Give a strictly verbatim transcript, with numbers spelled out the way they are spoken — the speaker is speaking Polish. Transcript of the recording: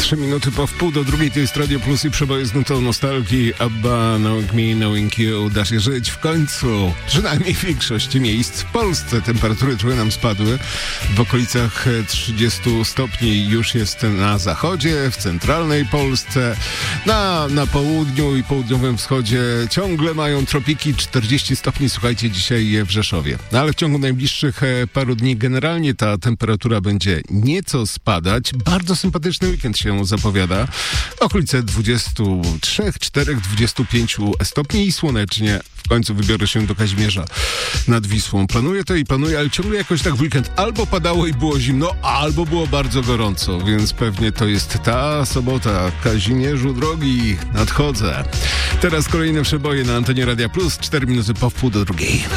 Trzy minuty po wpół do drugiej, to jest Radio Plus i przeboje z nutą nostalgii. Abba, Knowing Me, Knowing You, da się żyć w końcu. Przynajmniej w większości miejsc w Polsce temperatury trochę nam spadły. W okolicach trzydziestu stopni już jest na zachodzie, w centralnej Polsce. Na, na południu i południowym wschodzie ciągle mają tropiki, czterdzieści stopni, słuchajcie, dzisiaj w Rzeszowie. No ale w ciągu najbliższych paru dni generalnie ta temperatura będzie nieco spadać. Bardzo sympatyczny weekend się zapowiada. Okolice dwudziestu trzech, czterech, dwudziestu pięciu stopni i słonecznie. W końcu wybiorę się do Kazimierza nad Wisłą. Planuję to i planuję, ale ciągle jakoś tak w weekend albo padało i było zimno, albo było bardzo gorąco, więc pewnie to jest ta sobota. Kazimierzu drogi, nadchodzę. Teraz kolejne przeboje na antenie Radia Plus, cztery minuty po wpół do drugiej.